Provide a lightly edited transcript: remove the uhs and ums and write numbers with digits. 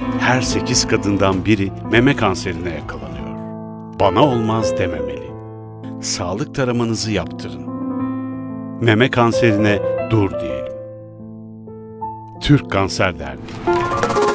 her 8 kadından biri meme kanserine yakalanıyor. Bana olmaz dememeli. Sağlık taramanızı yaptırın. Meme kanserine dur diyelim. Türk Kanser Derneği.